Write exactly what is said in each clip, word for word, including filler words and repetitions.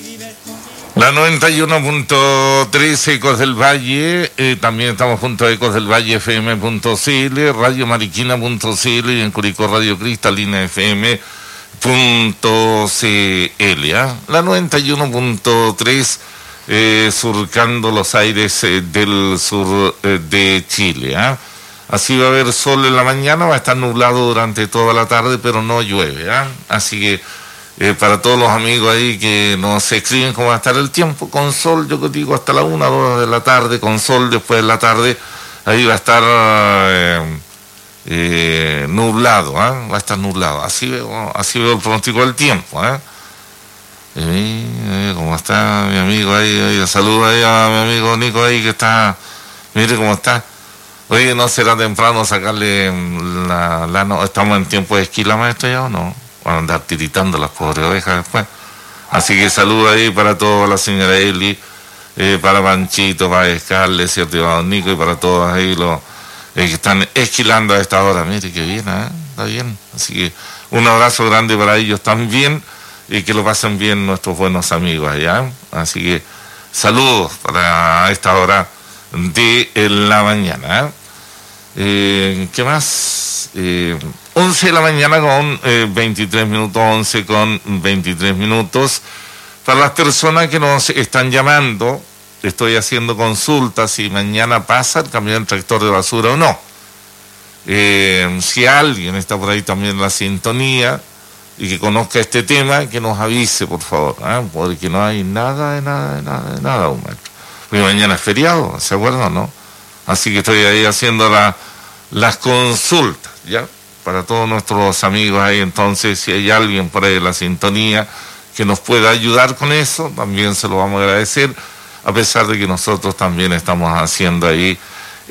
La noventa y uno punto tres Ecos del Valle, eh, también estamos junto a Ecos del Valle F M punto C L, Radio Mariquina punto C L y en Curicó Radio Cristalina F M punto C L. ¿eh? La noventa y uno punto tres eh, surcando los aires eh, del sur eh, de Chile. ¿eh? Así va a haber sol en la mañana, va a estar nublado durante toda la tarde, pero no llueve. ¿eh? Así que Eh, para todos los amigos ahí que nos escriben cómo va a estar el tiempo, con sol, yo digo hasta la una, dos de la tarde, con sol después de la tarde, ahí va a estar eh, eh, nublado, ¿eh? va a estar nublado, así veo, así veo el pronóstico del tiempo, ¿eh? Eh, eh, ¿cómo está mi amigo ahí? Oye, saludo ahí a mi amigo Nico ahí que está, mire cómo está. Oye, ¿no será temprano sacarle la, la no, estamos en tiempo de esquila, maestro, ya o no? Van a andar tiritando las pobres ovejas después. Así que saludo ahí para toda la señora Eli, eh, para Panchito, para Scarlett, ¿cierto? Y para Don Nico y para todos ahí los eh, que están esquilando a esta hora. Mire qué bien, ¿eh? Está bien. Así que un abrazo grande para ellos también y que lo pasen bien nuestros buenos amigos allá. Así que saludos para esta hora de la mañana. ¿eh? Eh, ¿Qué más? Eh, once de la mañana con eh, veintitrés minutos, once con veintitrés minutos. Para las personas que nos están llamando, estoy haciendo consultas si mañana pasa el camión tractor de basura o no. Eh, si alguien está por ahí también en la sintonía y que conozca este tema, que nos avise, por favor, ¿eh? Porque no hay nada, de nada, de nada, de nada aún. Porque mañana es feriado, ¿se acuerdan, no? Así que estoy ahí haciendo la, las consultas, ¿ya? Para todos nuestros amigos ahí, entonces, si hay alguien por ahí en la sintonía que nos pueda ayudar con eso, también se lo vamos a agradecer, a pesar de que nosotros también estamos haciendo ahí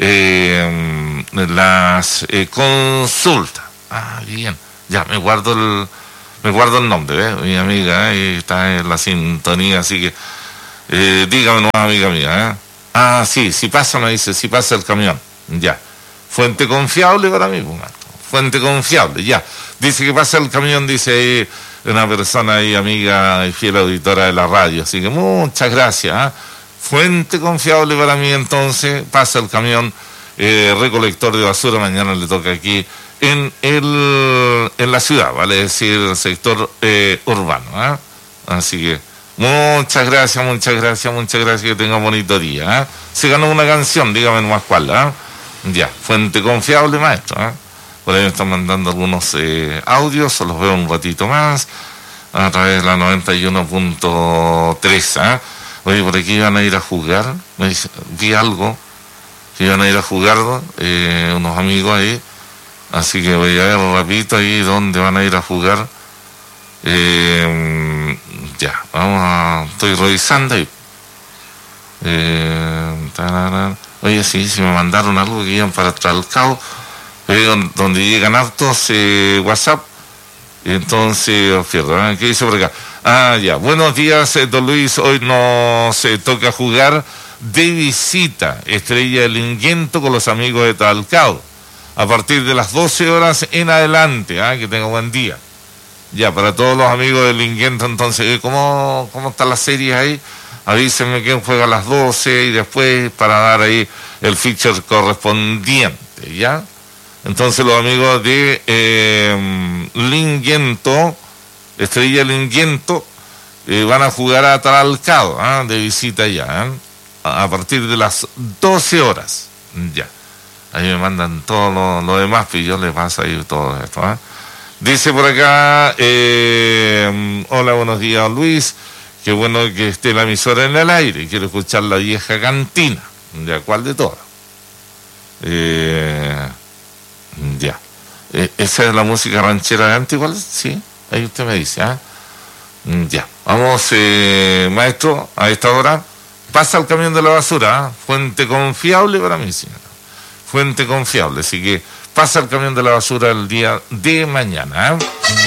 eh, las eh, consultas. Ah, bien, ya, me guardo el, me guardo el nombre, ¿eh? Mi amiga ahí está en la sintonía, así que, eh, dígame nomás, amiga mía, ¿eh? Ah, sí, si pasa, me dice, si pasa el camión, ya. Fuente confiable para mí, pues, fuente confiable, ya. Dice que pasa el camión, dice ahí una persona ahí, amiga y fiel auditora de la radio. Así que muchas gracias. ¿eh? Fuente confiable para mí, entonces, pasa el camión eh, recolector de basura. Mañana le toca aquí en el en la ciudad, vale decir, el sector eh, urbano. ¿eh? Así que muchas gracias, muchas gracias, muchas gracias. Que tenga un bonito día. ¿eh? Se ganó una canción, dígame nomás cuál. ¿eh? Ya, fuente confiable, maestro. ¿eh? Por ahí me están mandando algunos eh, audios, los veo un ratito más, a través de la noventa y uno punto tres. ¿eh? Oye, por aquí iban a ir a jugar, me dice, vi algo, que iban a ir a jugar eh, unos amigos ahí, así que voy a ver rapidito ahí dónde van a ir a jugar. Eh, ya, vamos a, estoy revisando ahí. Eh, oye, sí, si me mandaron algo que iban para Tralcao. Donde llegan hartos eh, WhatsApp, entonces os pierdo. ¿eh? ¿Qué dice por acá? Ah, ya, buenos días, eh, don Luis, hoy nos eh, toca jugar de visita Estrella del Linguento con los amigos de Talcao, a partir de las doce horas en adelante. ¿eh? Que tenga buen día. Ya, para todos los amigos del Linguento, entonces, ¿cómo, cómo está la serie ahí? Avísenme quién juega a las doce y después para dar ahí el feature correspondiente, ¿ya? Entonces los amigos de eh, Linguento, Estrella Linguento, eh, van a jugar a Tralcao, ¿eh? de visita ya, ¿eh? a, a partir de las doce horas, ya. Ahí me mandan todo lo, lo demás, y yo les paso ahí todo esto. ¿eh? Dice por acá, eh, hola, buenos días Luis, qué bueno que esté la emisora en el aire, quiero escuchar La Vieja Cantina, ¿de cuál de todas? Eh... Ya, eh, esa es la música ranchera de antes, igual, sí, ahí usted me dice, ¿ah? ¿eh? Ya, vamos, eh, maestro, a esta hora, pasa el camión de la basura, ¿eh? Fuente confiable para mí, señora, fuente confiable, así que pasa el camión de la basura el día de mañana, ¿eh?